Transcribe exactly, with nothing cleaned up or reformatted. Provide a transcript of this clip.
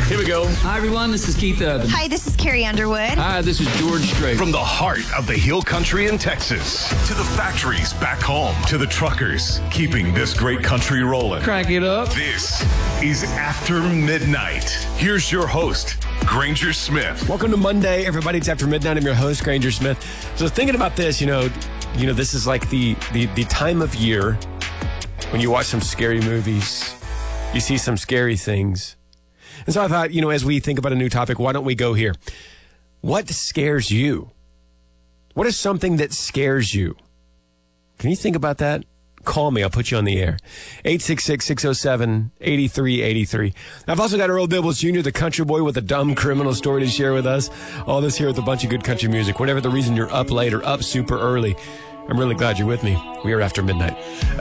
Here we go. Hi, everyone. This is Keith Urban. Hi, this is Carrie Underwood. Hi, this is George Strait. From the heart of the Hill Country in Texas to the factories back home to the truckers keeping this great country rolling. Crank it up. This is After Midnight. Here's your host, Granger Smith. Welcome to Monday, everybody. It's After Midnight. I'm your host, Granger Smith. So thinking about this, you know, you know, this is like the, the, the time of year when you watch some scary movies, you see some scary things. And so I thought, you know, as we think about a new topic, why don't we go here? What scares you? What is something that scares you? Can you think about that? Call me. I'll put you on the air. eight six six, six oh seven, eight three eight three. I've also got Earl Bibbles Junior, the country boy with a dumb criminal story to share with us. All this here with a bunch of good country music. Whatever the reason you're up late or up super early, I'm really glad you're with me. We are After Midnight.